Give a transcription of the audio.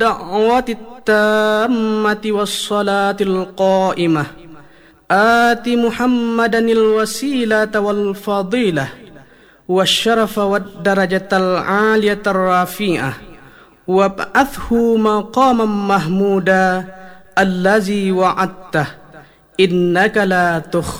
الدعوة التامة والصلاة القائمة آت محمدا الوسيلة والفضيلة والشرف والدرجة العالية الرفيعة وابعثه مقاما محمودا الذي وعدته إنك لا تخلف